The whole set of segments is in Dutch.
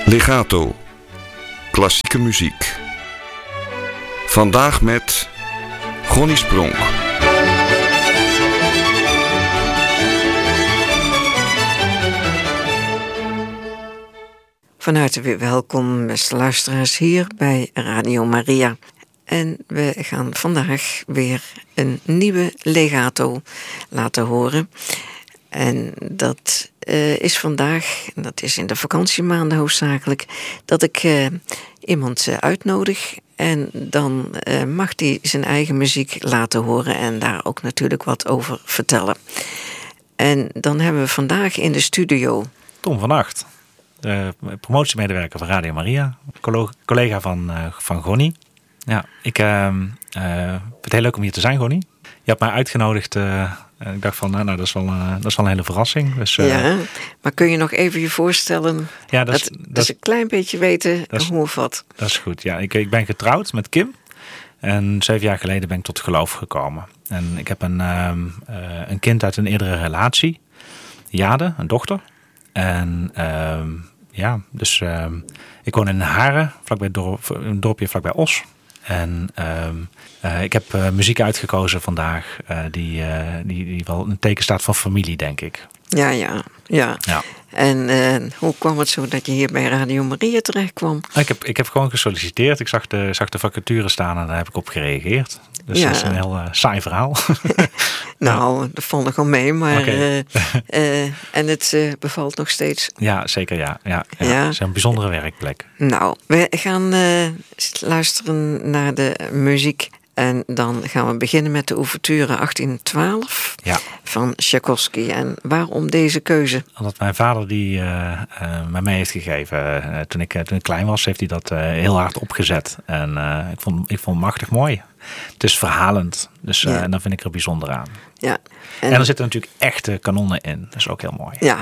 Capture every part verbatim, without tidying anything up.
Legato. Klassieke muziek. Vandaag met Gonnie Spronk. Van harte weer welkom, beste luisteraars, hier bij Radio Maria. En we gaan vandaag weer een nieuwe legato laten horen. En dat uh, is vandaag, en dat is in de vakantiemaanden hoofdzakelijk, dat ik uh, iemand uh, uitnodig. En dan uh, mag hij zijn eigen muziek laten horen en daar ook natuurlijk wat over vertellen. En dan hebben we vandaag in de studio Tom van Acht, de promotiemedewerker van Radio Maria, collega van, uh, van Gonnie. Ja, ik uh, uh, vind het heel leuk om hier te zijn, Gonnie. Je hebt mij uitgenodigd. Uh, ik dacht van, nou, nou dat, is wel, uh, dat is wel een hele verrassing. Dus, uh, ja, maar kun je nog even je voorstellen? Ja, dat is, dat, dat, dat is een klein beetje weten is, hoe of wat. Dat is goed, ja. Ik, ik ben getrouwd met Kim. En zeven jaar geleden ben ik tot geloof gekomen. En ik heb een, uh, uh, een kind uit een eerdere relatie. Jade, een dochter. En uh, ja, dus uh, ik woon in Haren, vlakbij dorp, een dorpje vlakbij Os. En uh, uh, ik heb uh, muziek uitgekozen vandaag uh, die, uh, die, die wel een teken staat van familie, denk ik. Ja, ja, ja. ja. En uh, hoe kwam het zo dat je hier bij Radio Maria terecht kwam? Ik heb, ik heb gewoon gesolliciteerd. Ik zag de, zag de vacature staan en daar heb ik op gereageerd. Dus ja. dat is een heel uh, saai verhaal. Nou, ja. Dat vond ik wel mee, maar okay. uh, uh, en het uh, bevalt nog steeds. Ja, zeker ja. ja, ja. ja. Het is een bijzondere werkplek. Nou, we gaan uh, luisteren naar de muziek. En dan gaan we beginnen met de ouverture achttien twaalf ja. van Tchaikovsky. En waarom deze keuze? Omdat mijn vader die uh, uh, mij mee heeft gegeven. Uh, toen, ik, uh, toen ik klein was, heeft hij dat uh, heel hard opgezet. En uh, ik, vond, ik vond het machtig mooi. Het is verhalend. Dus uh, ja. En dan vind ik er bijzonder aan. Ja. En, en er zitten natuurlijk echte kanonnen in. Dat is ook heel mooi. Ja,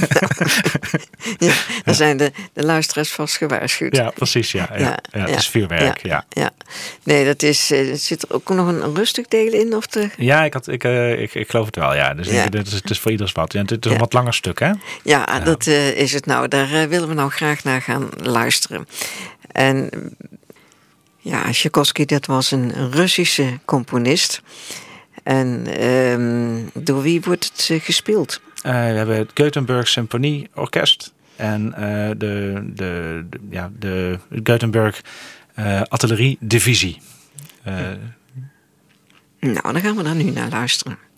ja dan zijn de, de luisteraars vast gewaarschuwd. Ja, precies. Ja, ja. ja, ja het ja, is vuurwerk. Ja, ja. ja. Nee, dat is, uh, zit er ook nog een, een rustig deel in? Of de... Ja, ik, had, ik, uh, ik, ik geloof het wel. Ja. Dus ja. Ik, het, is, het is voor ieders wat. Ja, het is ja. een wat langer stuk, hè? Ja, ja. dat uh, is het nou. Daar uh, willen we nou graag naar gaan luisteren. En ja, Tchaikovsky, dat was een Russische componist. En um, door wie wordt het uh, gespeeld? Uh, we hebben het Gothenburg Symfonieorkest en uh, de, de, de, ja, de Gothenburg uh, Artillerie Divisie. Uh, nou, dan gaan we daar nu naar luisteren.